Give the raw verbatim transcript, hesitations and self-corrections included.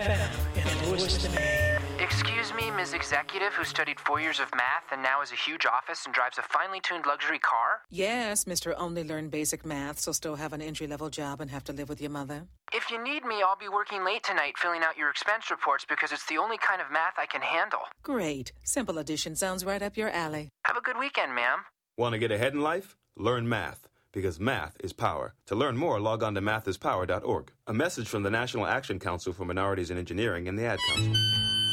M in Lewiston, Maine. Excuse me, Miz Executive, who studied four years of math and now has a huge office and drives a finely tuned luxury car? Yes, Mister Only learned basic math, so still have an entry-level job and have to live with your mother. If you need me, I'll be working late tonight filling out your expense reports because it's the only kind of math I can handle. Great. Simple addition sounds right up your alley. Have a good weekend, ma'am. Want to get ahead in life? Learn math, because math is power. To learn more, log on to math is power dot org. A message from the National Action Council for Minorities in Engineering and the Ad Council.